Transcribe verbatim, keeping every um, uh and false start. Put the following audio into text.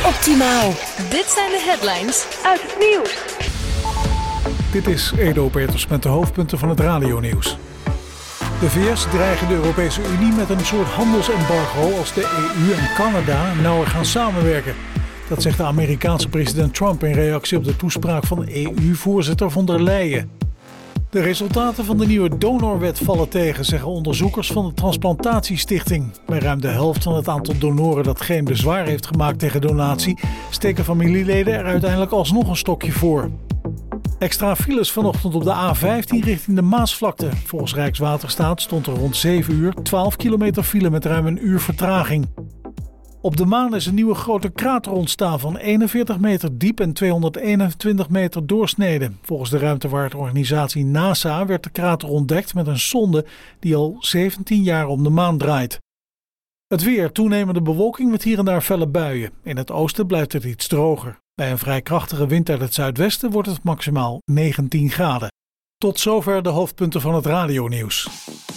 Optimaal. Dit zijn de headlines uit het nieuws. Dit is Edo Peters met de hoofdpunten van het radionieuws. De V S dreigen de Europese Unie met een soort handelsembargo als de E U en Canada nauwer gaan samenwerken. Dat zegt de Amerikaanse president Trump in reactie op de toespraak van E U-voorzitter von der Leyen. De resultaten van de nieuwe donorwet vallen tegen, zeggen onderzoekers van de Transplantatiestichting. Bij ruim de helft van het aantal donoren dat geen bezwaar heeft gemaakt tegen donatie, steken familieleden er uiteindelijk alsnog een stokje voor. Extra files vanochtend op de A vijftien richting de Maasvlakte. Volgens Rijkswaterstaat stond er rond zeven uur twaalf kilometer file met ruim een uur vertraging. Op de maan is een nieuwe grote krater ontstaan van eenenveertig meter diep en tweehonderdeenentwintig meter doorsnede. Volgens de ruimtevaartorganisatie NASA werd de krater ontdekt met een sonde die al zeventien jaar om de maan draait. Het weer, toenemende bewolking met hier en daar felle buien. In het oosten blijft het iets droger. Bij een vrij krachtige wind uit het zuidwesten wordt het maximaal negentien graden. Tot zover de hoofdpunten van het radionieuws.